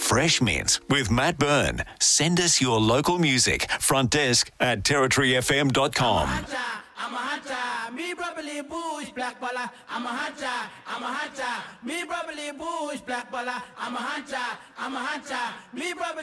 Fresh Mints with Matt Byrne. Send us your local music. Front desk at territoryfm.com. I'm a hunter, me probably bush black baller. I'm a hunter, me probably bush black baller. I'm a hunter, me probably.